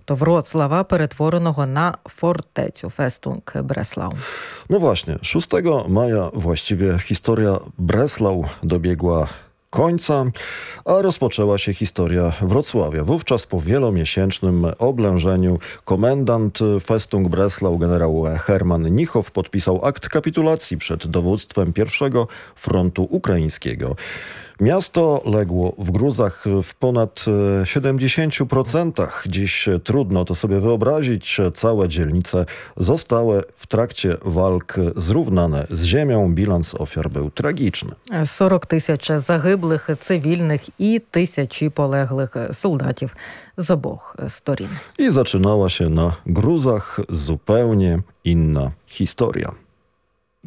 тобто Вроцлава, перетвореного на фортецю Фестунг Бреслау. No właśnie, 6 maja właściwie historia Breslau dobiegła końca, a rozpoczęła się historia Wrocławia. Wówczas po wielomiesięcznym oblężeniu komendant Festung Breslau generał Herman Nichow podpisał akt kapitulacji przed dowództwem pierwszego frontu ukraińskiego. Miasto legło w gruzach w ponad 70%. Dziś trudno to sobie wyobrazić. Całe dzielnice zostały w trakcie walk zrównane z ziemią. Bilans ofiar był tragiczny. 40 тисяч загиблих цивільних і тисячі полеглих солдатів з обох сторін. I zaczynała się na gruzach zupełnie inna historia.